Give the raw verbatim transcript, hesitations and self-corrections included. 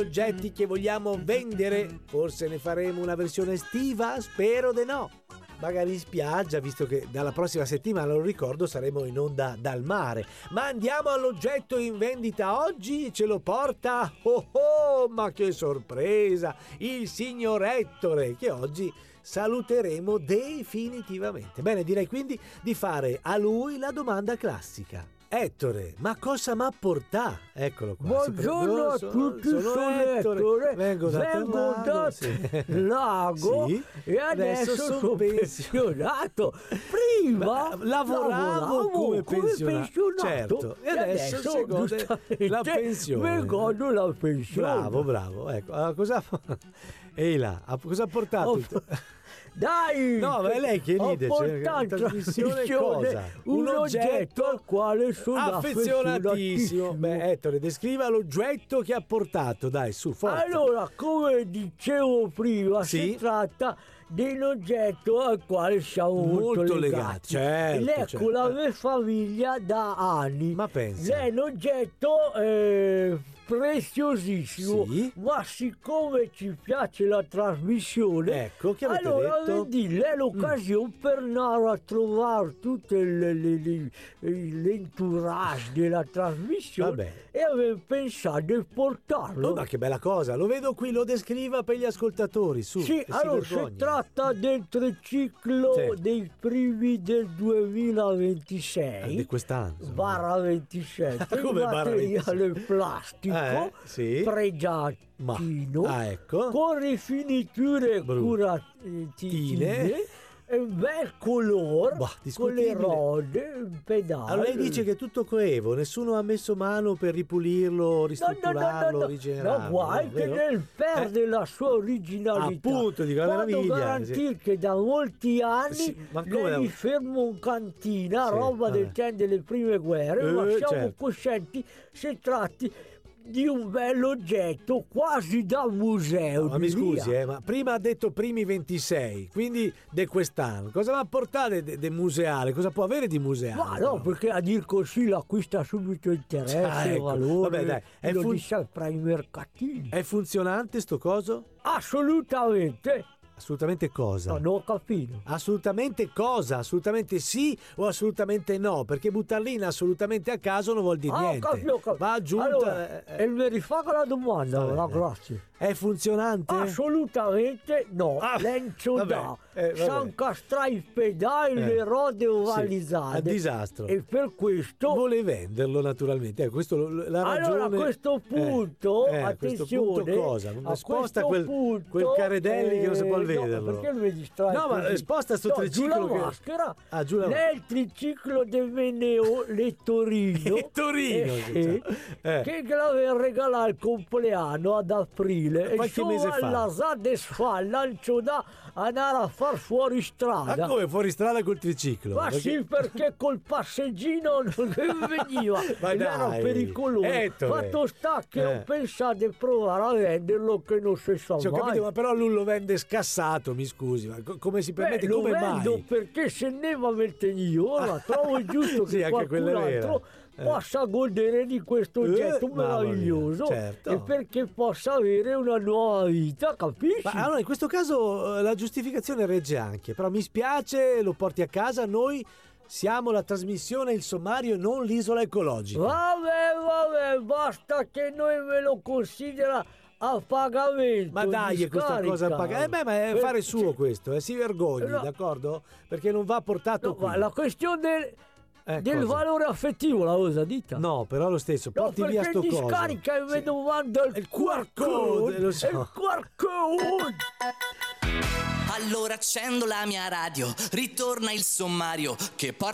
Oggetti che vogliamo vendere, forse ne faremo una versione estiva, spero di no. Magari in spiaggia, visto che dalla prossima settimana, lo ricordo, saremo in onda dal mare. Ma andiamo all'oggetto in vendita oggi, ce lo porta, oh oh, ma che sorpresa, il signor Ettore, che oggi saluteremo definitivamente. Bene, direi quindi di fare a lui la domanda classica. Ettore, ma cosa m'ha portato? Eccolo qua. Buongiorno a tutti, sono, sono Ettore. Ettore. Vengo da Vengo lago, da sì. lago sì. e adesso, adesso sono pensionato. Prima ma lavoravo, lavoravo come, come pensionato. pensionato. Certo. E, e adesso, adesso si gode la pensione. Mi godo la pensione. Bravo, bravo. Ecco, allora, cosa Ehi là, cosa ha portato? Oh. Dai! No, ma è lei che ride, cioè, trasmissione cosa? Un, un oggetto al quale sono affezionatissimo. Beh, Ettore, descriva l'oggetto che ha portato, dai, su, forte. Allora, come dicevo prima, sì? si tratta di un oggetto al quale siamo molto, molto legati. legati. Certo, Lei certo. con la mia famiglia da anni. Ma pensa. Lei è un oggetto eh, preziosissimo, sì? ma siccome ci piace la trasmissione, ecco, che avete allora detto? Vedi, è l'occasione mm. per andare a trovare tutte le, le, le, l'entourage della trasmissione. Vabbè. E avevo pensato di portarlo. Oh, ma che bella cosa, lo vedo qui, lo descriva per gli ascoltatori, su. Sì, allora si, si tratta del triciclo sì. dei primi del duemilaventisei. Ah, di quest'anno. Barra ventisette. Come materiale plastico. Eh, sì. pregiatino, ah, ecco. con rifiniture curatine, un bel colore, bah, con le rode, un pedale. Allora lei dice che è tutto coevo, nessuno ha messo mano per ripulirlo, ristrutturarlo, no, no, no, no, rigenerarlo. No, guai no, che nel perde eh. la sua originalità. Appunto, di grande meraviglia. Posso garantire sì. che da molti anni sì, lei fermo in cantina, sì, roba vabbè. del tempo delle prime guerre, eh, ma siamo certo. coscienti se tratti di un bell'oggetto quasi da museo. No, ma mi scusi, eh, ma prima ha detto primi ventisei, quindi di quest'anno. Cosa va a portare di museale? Cosa può avere di museale? Ma no, no, perché a dir così l'acquista subito interesse, ah, ecco. valore. Vabbè, dai, è lo fun- dice fra i mercatini. È funzionante sto coso? Assolutamente. Assolutamente cosa? No, non ho capito. Assolutamente cosa? Assolutamente sì o assolutamente no? Perché buttarli in assolutamente a caso non vuol dire ah, niente. Ho capito, ho capito. Va aggiunta. Allora, eh, e mi rifaca la domanda, vabbè, la grazie. È funzionante? Assolutamente no. Ah, Lencio vabbè, da. Eh, S'ancastra i pedali, eh, le rode ovalizzate. Sì, a disastro. E per questo vuole venderlo naturalmente. Eh, questo la ragione. Allora a questo punto, eh, eh, attenzione. Questo punto cosa? Non sposta quel, punto, quel Caredelli eh, che non si può no, vederlo. Perché mi distrai? No, così? ma sposta sto no, triciclo. Giù la che... maschera. Ah, giù la Lei il triciclo di Veneo Lettorino. Lettorino eh, eh. Che l'aveva regalato al compleanno ad aprile. Qualche mese fa. La Zadesfa lancio da andare a far fuori strada. Ma come fuori strada col triciclo? Ma perché... sì, perché col passeggino non veniva. Ma era dai, pericoloso. Ettore. Fatto sta che eh. ho pensato di provare a venderlo, che non si sa cioè, mai. Ho capito, ma però lui lo vende scassato, mi scusi. Ma come si permette? Beh, come lo vendo mai? Perché se ne va mettere io, la trovo giusto sì, che anche qualcun altro eh. possa godere di questo oggetto eh, meraviglioso, mia, certo. e perché possa avere una nuova vita, capisci? Ma allora in questo caso la giustificazione regge anche, però mi spiace, lo porti a casa, noi siamo la trasmissione Il Sommario e non l'Isola Ecologica. Vabbè, vabbè, basta che noi ve lo considera a pagamento. Ma dai, questa cosa a pagamento. Eh beh, ma è fare suo questo, eh, si vergogni, no. d'accordo? Perché non va portato no, qui. Ma la questione del... Eh, del cosa? Valore affettivo la usa dita. No, però lo stesso, porti no, via sto coso. Scarica e mi domanda il, il Q R code, lo so. Il Q R code. Allora accendo la mia radio, ritorna il sommario che porta